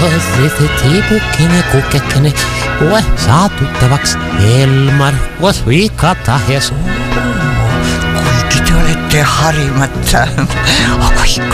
Tiipukkini, kukkekini, koe saa tuttavaks Elmar, koos Vikata ja suu. Kuigi te olete harimata, aga